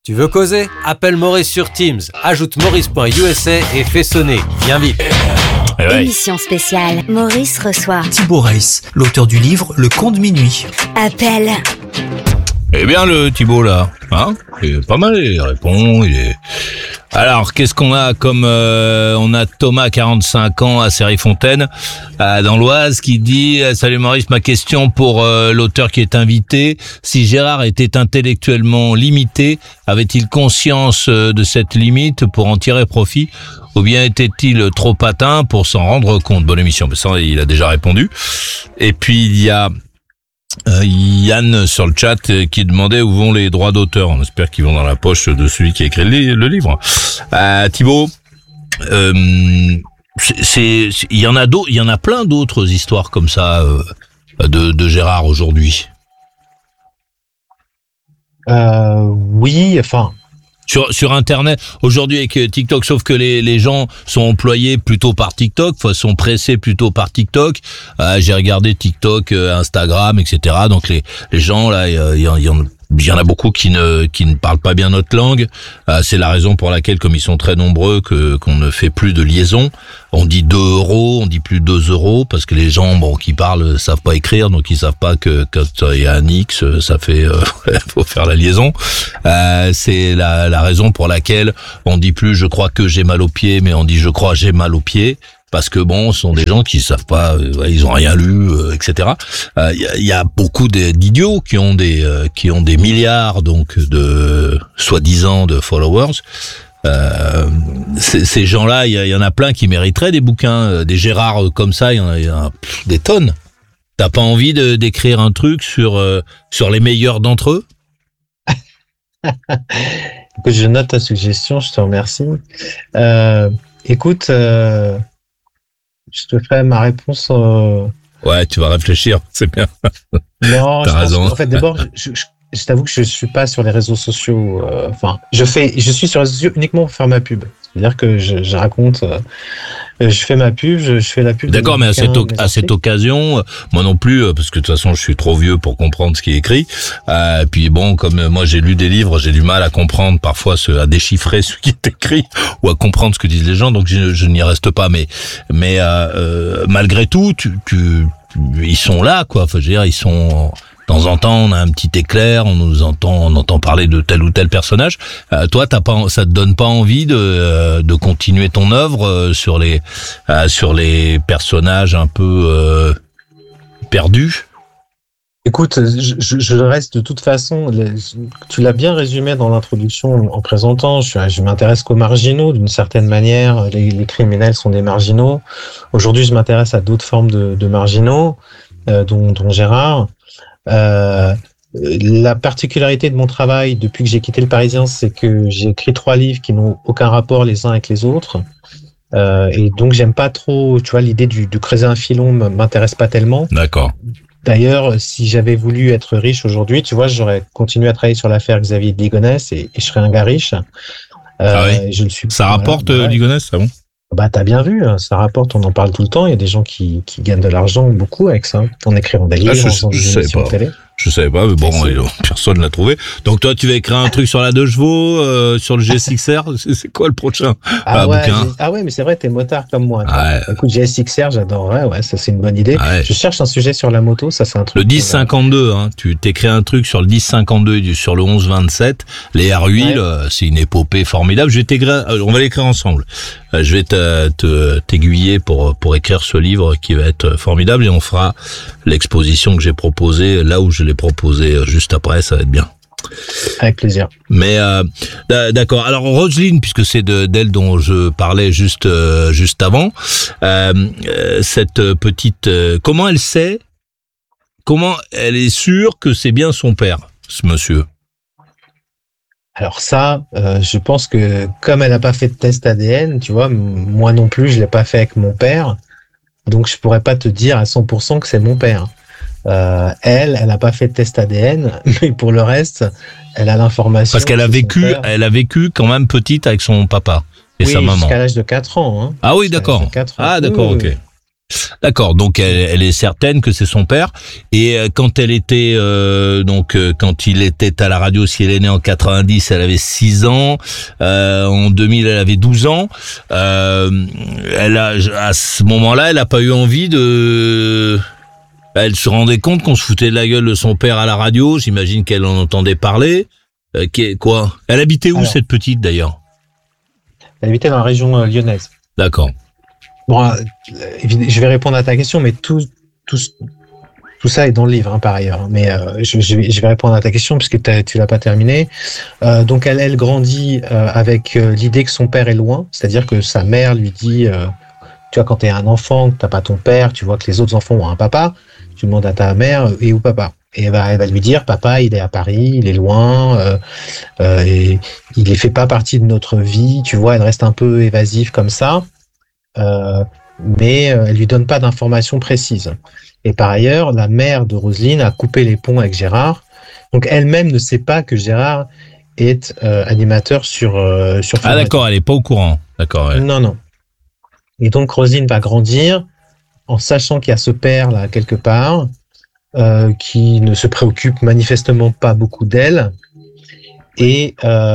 Tu veux causer? Appelle Maurice sur Teams, ajoute maurice.usa et fais sonner. Viens vite. Émission spéciale, Maurice reçoit Thibaut Reiss, l'auteur du livre Le Conte Minuit. Appel. Eh bien le Thibaut là, il est pas mal, il répond, Alors qu'est-ce qu'on a comme on a Thomas 45 ans à Céry-Fontaine dans l'Oise qui dit salut Maurice, ma question pour l'auteur qui est invité, si Gérard était intellectuellement limité, avait-il conscience de cette limite pour en tirer profit ou bien était-il trop patin pour s'en rendre compte? Bonne émission, mais ça il a déjà répondu. Et puis il y a Yann sur le chat qui demandait où vont les droits d'auteur. On espère qu'ils vont dans la poche de celui qui a écrit le livre. Thibaut, il y en a d'autres, il y en a plein d'autres histoires comme ça de Gérard aujourd'hui. Oui, enfin. Sur Internet, aujourd'hui avec TikTok, sauf que les gens sont employés plutôt par TikTok, sont pressés plutôt par TikTok. J'ai regardé TikTok, Instagram, etc. Donc les gens là, il y en a beaucoup qui ne parlent pas bien notre langue. C'est la raison pour laquelle, comme ils sont très nombreux, qu'on ne fait plus de liaison. On dit 2 €, on dit plus 2 €, parce que les gens, qui parlent, savent pas écrire, donc ils savent pas que quand il y a un X, ça fait, faut faire la liaison. C'est la raison pour laquelle on dit plus je crois que j'ai mal aux pieds, mais on dit je crois j'ai mal aux pieds. Parce que ce sont des gens qui savent pas, ils ont rien lu, etc. Il y a beaucoup d'idiots qui ont des milliards donc de soi-disant de followers. Ces gens-là, il y en a plein qui mériteraient des bouquins, des Gérard comme ça, il y en a des tonnes. T'as pas envie d'écrire un truc sur les meilleurs d'entre eux? Écoute, je note ta suggestion, je te remercie. Écoute. Je te ferai ma réponse. Ouais, tu vas réfléchir, c'est bien. Non, t'as raison. En fait, d'abord, je t'avoue que je suis pas sur les réseaux sociaux. Je suis sur les réseaux sociaux uniquement pour faire ma pub. C'est-à-dire que je raconte, je fais ma pub, je fais la pub. D'accord, mais à cette occasion, moi non plus, parce que de toute façon, je suis trop vieux pour comprendre ce qui est écrit. Puis comme moi j'ai lu des livres, j'ai du mal à comprendre parfois à déchiffrer ce qui est écrit ou à comprendre ce que disent les gens, donc je n'y reste pas. Mais malgré tout, ils sont là, quoi. Enfin, je veux dire, ils sont. De temps en temps, on a un petit éclair, on entend parler de tel ou tel personnage. Toi, ça te donne pas envie de continuer ton œuvre sur les personnages un peu perdus? Écoute, je reste de toute façon. Tu l'as bien résumé dans l'introduction en présentant. Je m'intéresse qu'aux marginaux d'une certaine manière. Les criminels sont des marginaux. Aujourd'hui, je m'intéresse à d'autres formes de marginaux, dont Gérard. La particularité de mon travail depuis que j'ai quitté le Parisien, c'est que j'ai écrit 3 livres qui n'ont aucun rapport les uns avec les autres, et donc j'aime pas trop, tu vois, l'idée de creuser un filon m'intéresse pas tellement. D'accord. D'ailleurs, si j'avais voulu être riche aujourd'hui, tu vois, j'aurais continué à travailler sur l'affaire Xavier de Ligonnès et je serais un gars riche. Oui. Je le suis. Ça rapporte Ligonnès, ça bon? Bah, t'as bien vu, ça rapporte, on en parle tout le temps. Il y a des gens qui gagnent de l'argent beaucoup avec ça, en écrivant des livres, en faisant des émissions de télé. Je savais pas, mais personne l'a trouvé. Donc toi, tu vas écrire un truc sur la 2 chevaux, sur le GSX-R. C'est quoi le prochain bouquin? Ouais, mais c'est vrai, t'es motard comme moi. Ouais. Écoute, GSX-R, j'adorerais. Ouais, ça c'est une bonne idée. Ouais. Je cherche un sujet sur la moto, ça c'est un truc. Le 1052, tu t'écris un truc sur le 1052 et sur le 1127. Les R8, c'est une épopée formidable. On va l'écrire ensemble. Je vais t'aiguiller pour écrire ce livre qui va être formidable et on fera l'exposition que j'ai proposée là où je l'ai proposée juste après, ça va être bien. Avec plaisir. Mais d'accord. Alors Roselyne, puisque c'est d'elle dont je parlais juste avant, cette petite, comment elle est sûre que c'est bien son père, ce monsieur? Alors ça, je pense que comme elle n'a pas fait de test ADN, tu vois, moi non plus, je l'ai pas fait avec mon père, donc je pourrais pas te dire à 100% que c'est mon père. Elle n'a pas fait de test ADN, mais pour le reste, elle a l'information. Parce qu'elle a vécu quand même petite avec son papa et sa maman. Jusqu'à l'âge de 4 ans. Hein. Ah oui, d'accord. Ans. Ah d'accord, ok. D'accord, donc elle est certaine que c'est son père. Et quand elle était quand il était à la radio, si elle est née en 90, elle avait 6 ans. En 2000, elle avait 12 ans. À ce moment-là, elle a pas eu envie de... Elle se rendait compte qu'on se foutait de la gueule de son père à la radio. J'imagine qu'elle en entendait parler. Quoi ? Elle habitait où, cette petite, d'ailleurs ? Elle habitait dans la région lyonnaise. D'accord. Bon, je vais répondre à ta question, mais tout ça est dans le livre, par ailleurs. Mais je vais répondre à ta question puisque tu l'as pas terminé. Donc elle grandit avec l'idée que son père est loin, c'est-à-dire que sa mère lui dit, tu vois, quand t'es un enfant, que t'as pas ton père, tu vois que les autres enfants ont un papa, tu demandes à ta mère et où papa. Et elle va lui dire, papa, il est à Paris, il est loin, et il ne fait pas partie de notre vie, tu vois, elle reste un peu évasive comme ça. Mais elle lui donne pas d'informations précises. Et par ailleurs, la mère de Roselyne a coupé les ponts avec Gérard. Donc elle-même ne sait pas que Gérard est animateur sur Ah d'accord, elle est pas au courant. D'accord. Ouais. Non. Et donc Roselyne va grandir en sachant qu'il y a ce père là quelque part qui ne se préoccupe manifestement pas beaucoup d'elle. Et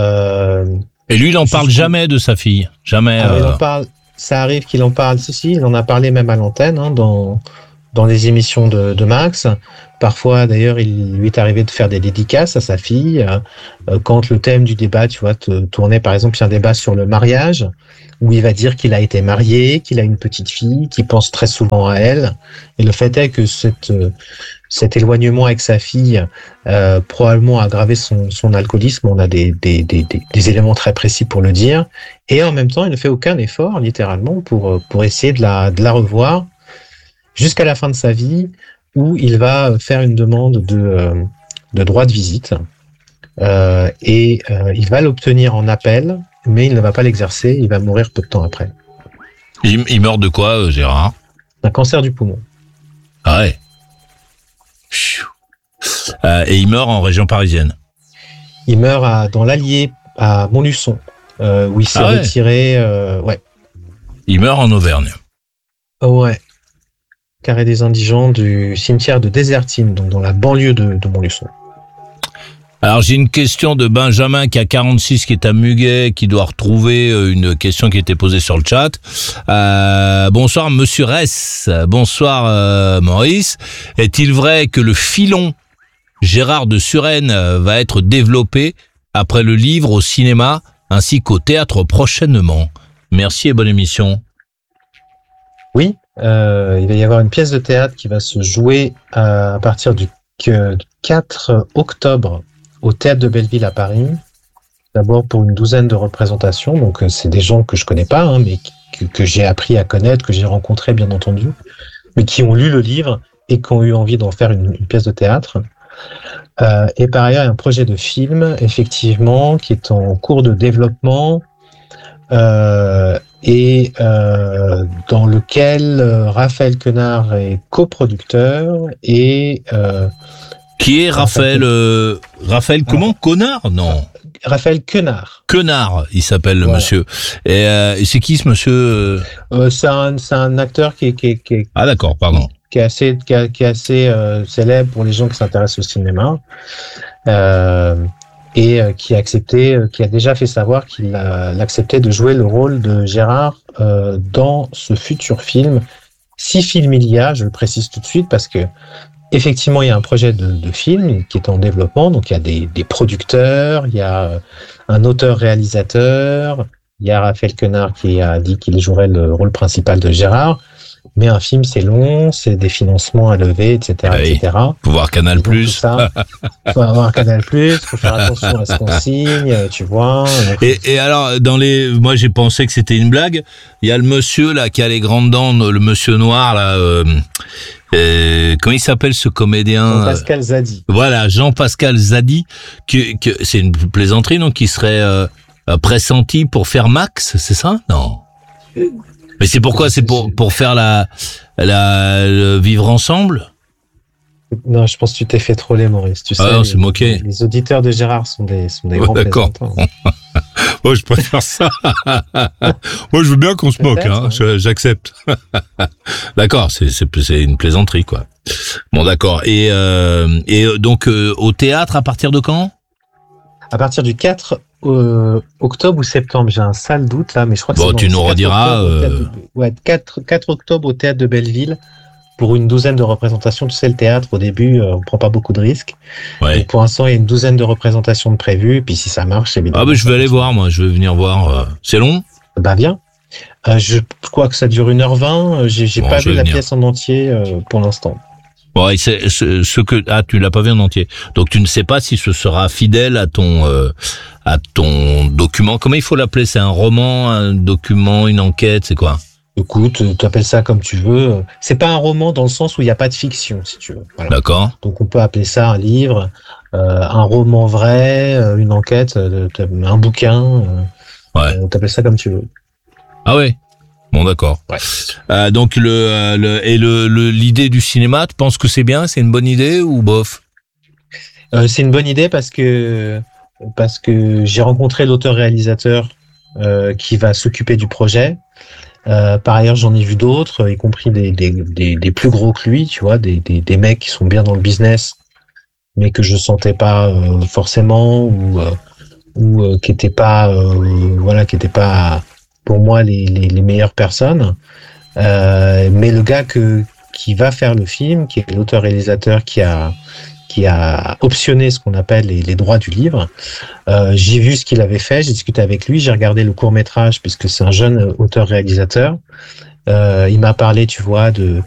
lui, il en parle jamais de sa fille. Jamais. Il en parle. Ça arrive qu'il en parle, si, il en a parlé même à l'antenne, dans les émissions de Max. Parfois, d'ailleurs, il lui est arrivé de faire des dédicaces à sa fille. Quand le thème du débat, tu vois, tournait, par exemple, il y a un débat sur le mariage, où il va dire qu'il a été marié, qu'il a une petite fille, qu'il pense très souvent à elle. Et le fait est que cet éloignement avec sa fille probablement a aggravé son alcoolisme. On a des éléments très précis pour le dire. Et en même temps, il ne fait aucun effort, littéralement, pour essayer de la revoir jusqu'à la fin de sa vie, où il va faire une demande de droit de visite. Et il va l'obtenir en appel, mais il ne va pas l'exercer. Il va mourir peu de temps après. Il meurt de quoi, Gérard ? Un cancer du poumon. Ah ouais. Et il meurt en région parisienne. Il meurt dans l'Allier, à Montluçon, où il s'est retiré. Ouais. Il meurt en Auvergne. Ouais. Carré des Indigents du cimetière de Désertine, donc dans la banlieue de Montluçon. Alors j'ai une question de Benjamin qui a 46, qui est à Muguet, qui doit retrouver une question qui était posée sur le chat. Bonsoir Monsieur Ress, bonsoir Maurice. Est-il vrai que le filon Gérard de Suresnes va être développé après le livre au cinéma ainsi qu'au théâtre prochainement? Merci et bonne émission. Oui, il va y avoir une pièce de théâtre qui va se jouer à partir du 4 octobre au Théâtre de Belleville à Paris. D'abord pour une douzaine de représentations, donc c'est des gens que je connais pas, mais que j'ai appris à connaître, que j'ai rencontrés bien entendu, mais qui ont lu le livre et qui ont eu envie d'en faire une pièce de théâtre. Et par ailleurs, il y a un projet de film, effectivement, qui est en cours de développement, et dans lequel Raphaël Quenard est coproducteur et qui est Raphaël comment? Connard? Non. Raphaël Quenard. Quenard, il s'appelle le monsieur. Et c'est qui ce monsieur? C'est un acteur qui est Ah d'accord, pardon. Qui est assez célèbre pour les gens qui s'intéressent au cinéma. Et qui a déjà fait savoir qu'il acceptait de jouer le rôle de Gérard dans ce futur film. 6 films il y a, je le précise tout de suite, parce que effectivement il y a un projet de film qui est en développement, donc il y a des producteurs, il y a un auteur-réalisateur, il y a Raphaël Quenard qui a dit qu'il jouerait le rôle principal de Gérard. Mais un film, c'est long, c'est des financements à lever, etc., oui. etc. Faut voir Canal+. Faut avoir Canal+, faut faire attention à ce qu'on signe, tu vois. Et alors, moi j'ai pensé que c'était une blague. Il y a le monsieur là qui a les grandes dents, le monsieur noir là. Comment il s'appelle ce comédien? Jean-Pascal Zadi. Voilà, Jean-Pascal Zadi, que c'est une plaisanterie, donc qui serait pressenti pour faire Max, c'est ça? Non. Mais c'est pourquoi? C'est pour faire le vivre ensemble? Non, je pense que tu t'es fait troller, Maurice. Tu sais, non, c'est moqué. Les auditeurs de Gérard sont des grands plaisantins. Moi, je préfère ça. Moi, je veux bien qu'on se moque, hein. J'accepte. D'accord, c'est une plaisanterie, quoi. Bon, d'accord. Et donc, au théâtre, à partir de quand? À partir du 4 octobre ou septembre, j'ai un sale doute là, mais je crois que bon, c'est tu nous rediras. 4 octobre au théâtre de Belleville pour une douzaine de représentations. Tu sais, le théâtre, au début, on prend pas beaucoup de risques. Ouais. Donc, pour l'instant, il y a une douzaine de représentations de prévues. Et puis, si ça marche, c'est bien. Ah, ben, je vais aller voir, moi. Je vais venir voir. C'est long? Bah, bien. Je crois que ça dure 1h20. J'ai pas vu la pièce en entier pour l'instant. Bon, et c'est tu l'as pas vu en entier. Donc tu ne sais pas si ce sera fidèle à ton document. Comment il faut l'appeler? C'est un roman, un document, une enquête, c'est quoi? Écoute, tu appelles ça comme tu veux. C'est pas un roman dans le sens où il n'y a pas de fiction, si tu veux. Voilà. D'accord. Donc on peut appeler ça un livre, un roman vrai, une enquête, un bouquin. Ouais. T'appelles ça comme tu veux. Ah ouais. Bon, d'accord. Ouais. Donc l'idée du cinéma, tu penses que c'est bien, c'est une bonne idée ou bof? C'est une bonne idée parce que j'ai rencontré l'auteur-réalisateur qui va s'occuper du projet. Par ailleurs, j'en ai vu d'autres, y compris des plus gros que lui, tu vois, des mecs qui sont bien dans le business, mais que je sentais pas forcément ou qui étaient pas pour moi les meilleures personnes. Mais le gars qui va faire le film, qui est l'auteur-réalisateur qui a optionné ce qu'on appelle les droits du livre. J'ai vu ce qu'il avait fait, j'ai discuté avec lui, j'ai regardé le court-métrage puisque c'est un jeune auteur-réalisateur. Il m'a parlé, tu vois, de